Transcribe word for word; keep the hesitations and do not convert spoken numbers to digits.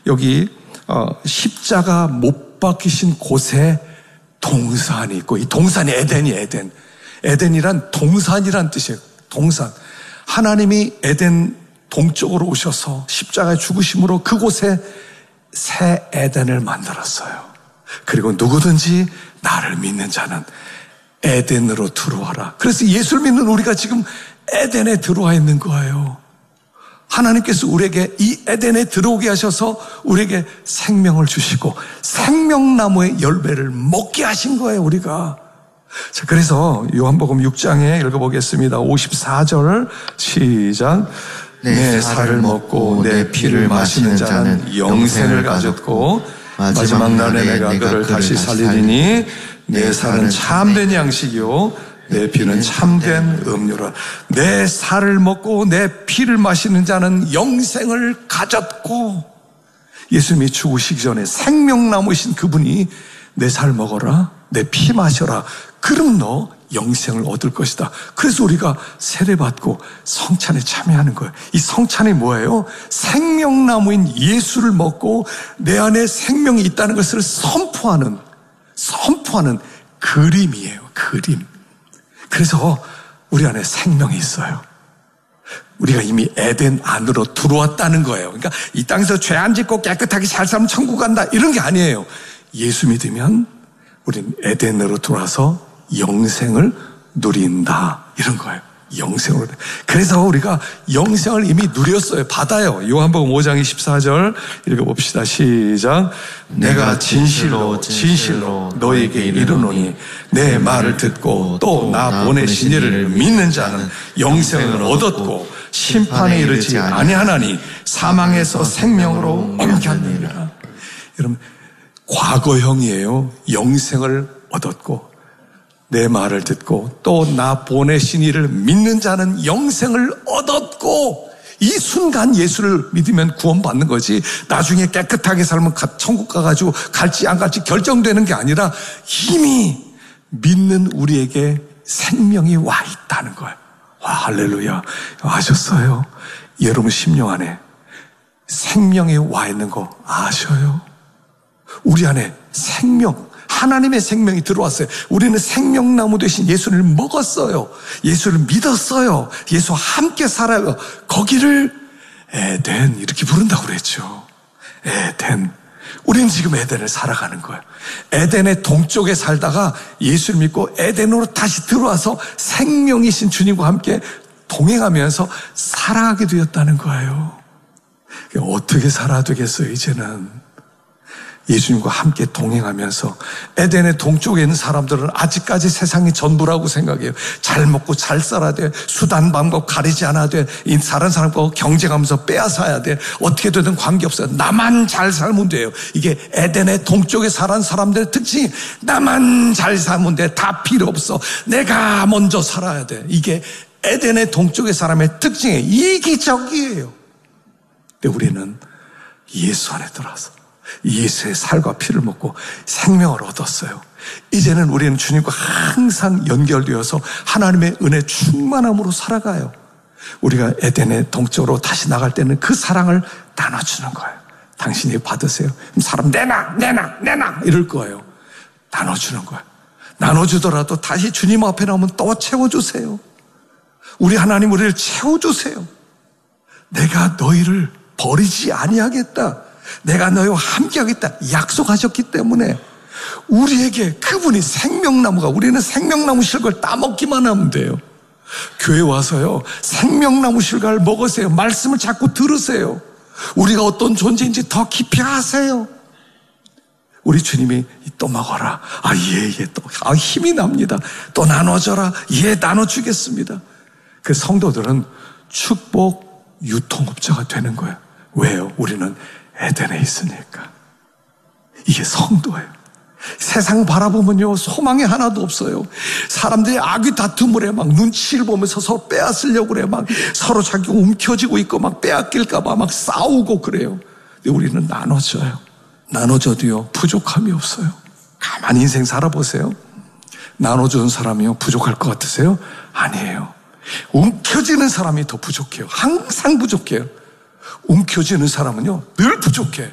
여기 어, 십자가 못 박히신 곳에 동산이 있고, 이 동산이 에덴이 에덴. 에덴이란 동산이란 뜻이에요. 동산. 하나님이 에덴 동쪽으로 오셔서 십자가에 죽으심으로 그곳에 새 에덴을 만들었어요. 그리고 누구든지 나를 믿는 자는 에덴으로 들어와라. 그래서 예수를 믿는 우리가 지금 에덴에 들어와 있는 거예요. 하나님께서 우리에게 이 에덴에 들어오게 하셔서 우리에게 생명을 주시고 생명나무의 열매를 먹게 하신 거예요, 우리가. 자, 그래서 요한복음 육 장에 읽어보겠습니다. 오십사 절 시작. 내 살을 먹고 내 피를 마시는 자는 영생을 가졌고 마지막 날에 내가 그를 다시 살리리니 내 살은 참된 양식이요 내 피는 참된 음료라. 내 살을 먹고 내 피를 마시는 자는 영생을 가졌고, 예수님이 죽으시기 전에 생명나무이신 그분이 내 살 먹어라, 내 피 마셔라, 그럼 너 영생을 얻을 것이다. 그래서 우리가 세례받고 성찬에 참여하는 거예요. 이 성찬이 뭐예요? 생명나무인 예수를 먹고 내 안에 생명이 있다는 것을 선포하는 선포하는 그림이에요. 그림. 그래서 우리 안에 생명이 있어요. 우리가 이미 에덴 안으로 들어왔다는 거예요. 그러니까 이 땅에서 죄 안 짓고 깨끗하게 잘 살면 천국 간다, 이런 게 아니에요. 예수 믿으면 우리는 에덴으로 들어와서 영생을 누린다, 이런 거예요. 영생을. 그래서 우리가 영생을 이미 누렸어요. 받아요. 요한복음 오 장 이십사 절 읽어봅시다. 시작. 내가 진실로 진실로 너에게 이르노니 내 말을 듣고 또 나 보내신 이를 믿는 자는 영생을 얻었고 심판에 이르지 아니하나니 사망에서 생명으로 옮겼느니라. 여러분, 과거형이에요. 영생을 얻었고 내 말을 듣고 또 나 보내신 이를 믿는 자는 영생을 얻었고, 이 순간 예수를 믿으면 구원받는 거지, 나중에 깨끗하게 살면 천국 가가지고 갈지 안 갈지 결정되는 게 아니라 이미 믿는 우리에게 생명이 와 있다는 거예요. 와, 할렐루야. 아셨어요? 여러분 심령 안에 생명이 와 있는 거 아셔요? 우리 안에 생명, 하나님의 생명이 들어왔어요. 우리는 생명나무 대신 예수를 먹었어요. 예수를 믿었어요. 예수와 함께 살아요. 거기를 에덴 이렇게 부른다고 그랬죠. 에덴. 우리는 지금 에덴을 살아가는 거예요. 에덴의 동쪽에 살다가 예수를 믿고 에덴으로 다시 들어와서 생명이신 주님과 함께 동행하면서 살아가게 되었다는 거예요. 어떻게 살아야 되겠어요, 이제는? 예수님과 함께 동행하면서. 에덴의 동쪽에 있는 사람들은 아직까지 세상이 전부라고 생각해요. 잘 먹고 잘 살아야 돼. 수단 방법 가리지 않아야 돼. 이 다른 사람과 경쟁하면서 빼앗아야 돼. 어떻게 되든 관계없어요. 나만 잘 살면 돼요. 이게 에덴의 동쪽에 살아온 사람들의 특징이 나만 잘 살면 돼. 다 필요 없어. 내가 먼저 살아야 돼. 이게 에덴의 동쪽의 사람의 특징이에요. 이기적이에요. 근데 우리는 예수 안에 들어와서 예수의 살과 피를 먹고 생명을 얻었어요. 이제는 우리는 주님과 항상 연결되어서 하나님의 은혜 충만함으로 살아가요. 우리가 에덴의 동쪽으로 다시 나갈 때는 그 사랑을 나눠주는 거예요. 당신이 받으세요. 사람 내놔 내놔 내놔 이럴 거예요. 나눠주는 거예요. 나눠주더라도 다시 주님 앞에 나오면 또 채워주세요. 우리 하나님 우리를 채워주세요. 내가 너희를 버리지 아니하겠다. 내가 너희와 함께하겠다 약속하셨기 때문에 우리에게 그분이 생명나무가, 우리는 생명나무 실과를 따먹기만 하면 돼요. 교회 와서요, 생명나무 실과를 먹으세요. 말씀을 자꾸 들으세요. 우리가 어떤 존재인지 더 깊이 아세요. 우리 주님이 또 먹어라. 아, 예, 예, 또 아, 힘이 납니다. 또 나눠줘라. 예, 나눠주겠습니다. 그 성도들은 축복 유통업자가 되는 거예요. 왜요? 우리는 에덴에 있으니까. 이게 성도예요. 세상 바라보면요, 소망이 하나도 없어요. 사람들이 악의 다툼을 해. 막 눈치를 보면서 서로 빼앗으려고 그래. 막 서로 자기가 움켜쥐고 있고 막 빼앗길까봐 막 싸우고 그래요. 근데 우리는 나눠줘요. 나눠줘도요, 부족함이 없어요. 가만히 인생 살아보세요. 나눠주는 사람이요, 부족할 것 같으세요? 아니에요. 움켜쥐는 사람이 더 부족해요. 항상 부족해요. 움켜쥐는 사람은요 늘 부족해.